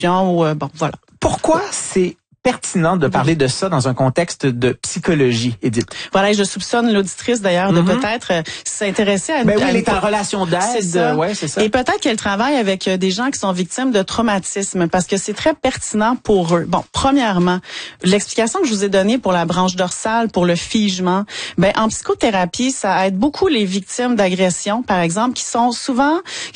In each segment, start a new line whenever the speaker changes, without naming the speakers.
ou bon, voilà.
Pourquoi c'est pertinent de parler de ça dans un contexte de psychologie, Édith?
Voilà, et je soupçonne l'auditrice d'ailleurs de peut-être s'intéresser à...
oui, elle est en relation d'aide.
C'est ça.
Ouais, c'est ça.
Et peut-être qu'elle travaille avec des gens qui sont victimes de traumatisme parce que c'est très pertinent pour eux. Bon, premièrement, l'explication que je vous ai donnée pour la branche dorsale, pour le figement, en psychothérapie, ça aide beaucoup les victimes d'agression, par exemple, qui vont souvent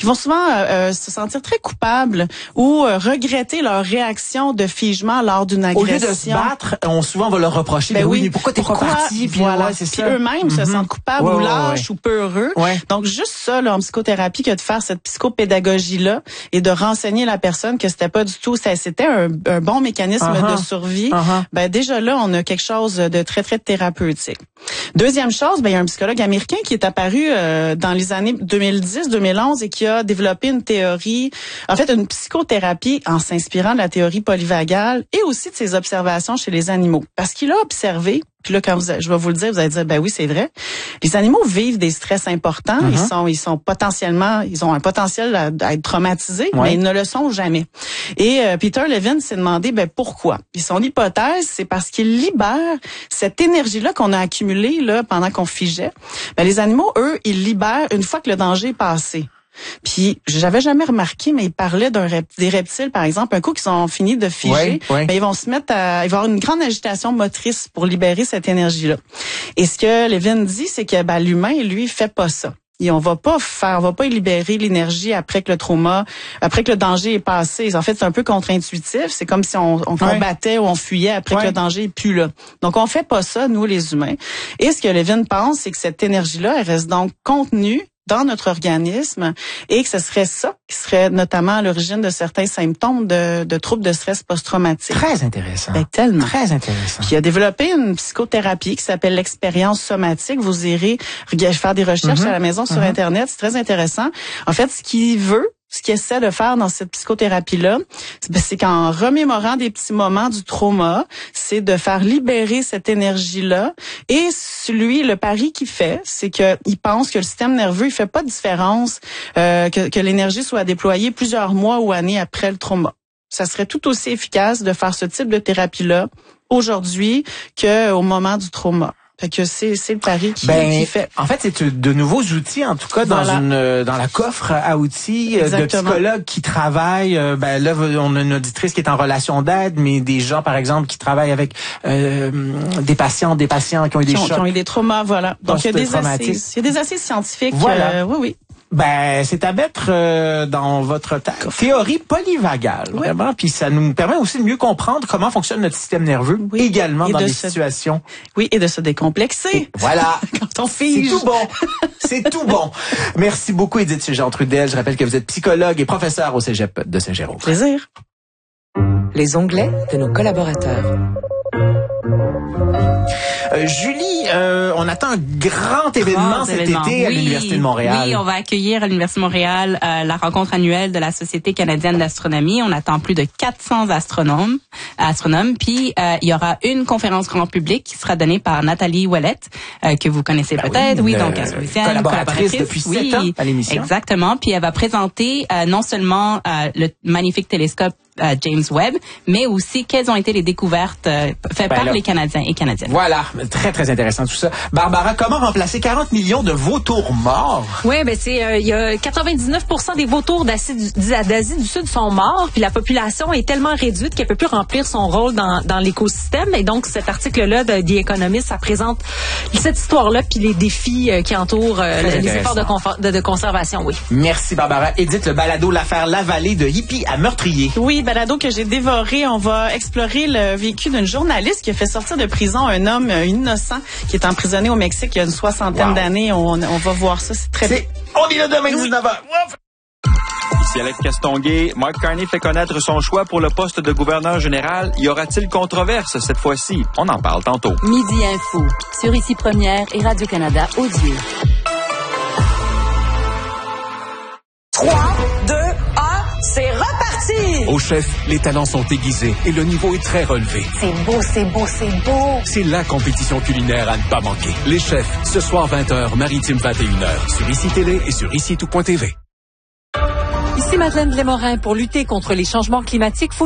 se sentir très coupables ou regretter leur réaction de figement lors d'une agression.
Au lieu de se battre, souvent on va leur reprocher, mais pourquoi t'es pas parti?
Puis voilà, puis eux-mêmes se sentent coupables ou lâches ou peureux.
Ouais.
Donc juste ça là, en psychothérapie, que de faire cette psychopédagogie-là et de renseigner la personne que c'était pas du tout, c'était un bon mécanisme de survie. Déjà là, on a quelque chose de très, très thérapeutique. Deuxième chose, il y a un psychologue américain qui est apparu dans les années 2010-2011 et qui a développé une théorie, en fait une psychothérapie en s'inspirant de la théorie polyvagale et aussi de ses observations chez les animaux. Parce qu'il a observé, puis là, quand je vais vous le dire, vous allez dire, oui, c'est vrai. Les animaux vivent des stress importants. Ils ont un potentiel à être traumatisés, mais ils ne le sont jamais. Et Peter Levine s'est demandé, pourquoi? Puis son hypothèse, c'est parce qu'il libère cette énergie-là qu'on a accumulée là pendant qu'on figeait. Les animaux, eux, ils libèrent une fois que le danger est passé. Puis j'avais jamais remarqué, mais il parlait des reptiles, par exemple, un coup qu'ils ont fini de figer, ils vont se mettre il va y avoir une grande agitation motrice pour libérer cette énergie-là. Et ce que Levin dit, c'est que l'humain, lui, fait pas ça. Et on va pas libérer l'énergie après que le danger est passé. En fait, c'est un peu contre-intuitif. C'est comme si on combattait ou on fuyait après que le danger est plus là. Donc, on fait pas ça, nous, les humains. Et ce que Levin pense, c'est que cette énergie-là, elle reste donc contenue dans notre organisme et que ce serait ça qui serait notamment à l'origine de certains symptômes de troubles de stress post-traumatique.
Très intéressant.
Tellement.
Très intéressant.
Puis il a développé une psychothérapie qui s'appelle l'expérience somatique. Vous irez faire des recherches à la maison sur Internet. C'est très intéressant. En fait, ce qu'il essaie de faire dans cette psychothérapie-là, c'est qu'en remémorant des petits moments du trauma, c'est de faire libérer cette énergie-là. Et lui, le pari qu'il fait, c'est qu'il pense que le système nerveux, il fait pas de différence que l'énergie soit déployée plusieurs mois ou années après le trauma. Ça serait tout aussi efficace de faire ce type de thérapie-là aujourd'hui qu'au moment du trauma. Fait que c'est le pari qui fait.
En fait, c'est de nouveaux outils, en tout cas, dans la coffre à outils de psychologues qui travaillent. Là, on a une auditrice qui est en relation d'aide, mais des gens, par exemple, qui travaillent avec des patients qui ont eu des chocs. Qui ont
eu des traumas, voilà. Donc, il y a des assises scientifiques.
Voilà.
Oui.
C'est à mettre dans votre théorie polyvagale, vraiment. Puis ça nous permet aussi de mieux comprendre comment fonctionne notre système nerveux, également dans des situations.
Oui, et de se décomplexer.
Et voilà.
Quand on fige.
C'est tout bon. C'est tout bon. Merci beaucoup, Édith Ségent-Trudel. Je rappelle que vous êtes psychologue et professeur au Cégep de Saint-Jérôme.
Plaisir.
Les onglets de nos collaborateurs.
Julie, on attend un grand événement cet été à l'Université de Montréal.
Oui, on va accueillir à l'Université de Montréal la rencontre annuelle de la Société canadienne d'astronomie. On attend plus de 400 astronomes. Puis il y aura une conférence grand public qui sera donnée par Nathalie Ouellette, que vous connaissez peut-être. Oui, donc astrophysicienne,
collaboratrice depuis 7 ans à l'émission.
Exactement. Puis elle va présenter non seulement le magnifique télescope James Webb, mais aussi quelles ont été les découvertes faites par les Canadiens et Canadiennes.
Voilà, très très intéressant tout ça. Barbara, comment remplacer 40 millions de vautours morts?
Oui, il y a 99% des vautours d'Asie du Sud sont morts, puis la population est tellement réduite qu'elle peut plus remplir son rôle dans l'écosystème. Et donc cet article-là de The Economist, ça présente cette histoire-là puis les défis qui entourent les efforts de conservation. Oui.
Merci Barbara. Édith, le balado L'affaire Lavallée de Hippie à Meurtrier.
Oui, balado que j'ai dévoré. On va explorer le vécu d'une journaliste qui a fait sortir de prison un homme innocent qui est emprisonné au Mexique il y a une 60aine d'années. On va voir ça. C'est très bien.
On est là demain 19h.
Ici Alex Castonguay. Mark Carney fait connaître son choix pour le poste de gouverneur général. Y aura-t-il controverse cette fois-ci? On en parle tantôt.
Midi Info sur Ici Première et Radio-Canada Audio.
3, 2, 1, c'est reparti!
Au chef, les talents sont aiguisés et le niveau est très relevé.
C'est beau, c'est beau, c'est beau!
C'est la compétition culinaire à ne pas manquer. Les chefs, ce soir 20h, Maritime 21h, sur ICI Télé et sur ICI Tout.tv.
Ici Madeleine Lémorin. Pour lutter contre les changements climatiques,